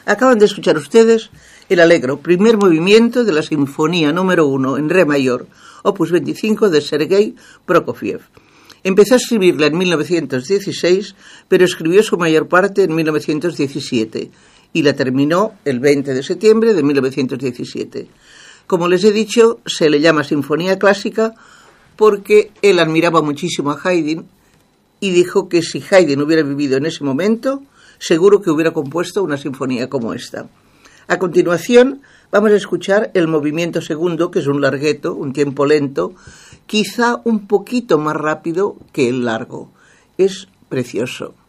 Acaban de escuchar ustedes el Allegro, primer movimiento de la Sinfonía número 1 en Re mayor, opus 25 de Sergei Prokofiev. Empezó a escribirla en 1916, pero escribió su mayor parte en 1917 y la terminó el 20 de septiembre de 1917. Como les he dicho, se le llama Sinfonía Clásica porque él admiraba muchísimo a Haydn y dijo que si Haydn hubiera vivido en ese momento, seguro que hubiera compuesto una sinfonía como esta. A continuación, vamos a escuchar el movimiento segundo, que es un larghetto, un tiempo lento, quizá un poquito más rápido que el largo. Es precioso.